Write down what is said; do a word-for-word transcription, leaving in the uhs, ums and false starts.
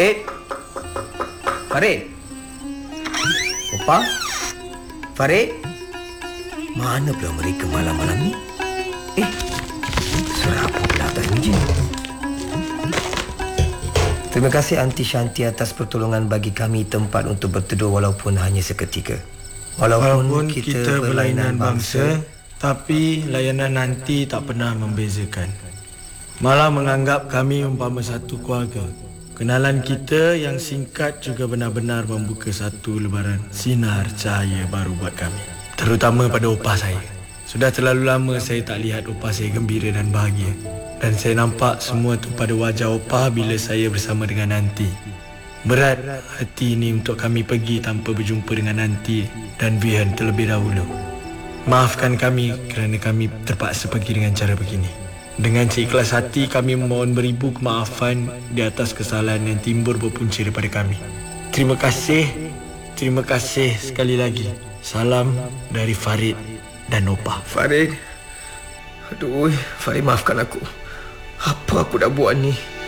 Eh, Farid. Opa? Farid? Mana pula mereka malam-malam ni? Eh, suara apa pula tadi je? Terima kasih Aunty Shanti atas pertolongan bagi kami tempat untuk berteduh walaupun hanya seketika. Walaupun, Walaupun kita, kita berlainan bangsa, tapi layanan nanti tak pernah membezakan. Malah menganggap kami umpama satu keluarga. Kenalan kita yang singkat juga benar-benar membuka satu lebaran sinar cahaya baru buat kami. Terutama pada opah saya. Sudah terlalu lama saya tak lihat opah saya gembira dan bahagia. Dan saya nampak semua tu pada wajah opah bila saya bersama dengan Nanti. Berat hati ini untuk kami pergi tanpa berjumpa dengan Nanti dan Vihan terlebih dahulu. Maafkan kami kerana kami terpaksa pergi dengan cara begini. Dengan seikhlas hati kami memohon beribu kemaafan di atas kesalahan yang timbul berpunca daripada kami. Terima kasih, terima kasih sekali lagi. Salam dari Farid dan Opah. Farid, aduh, Farid maafkan aku. Apa aku dah buat ni?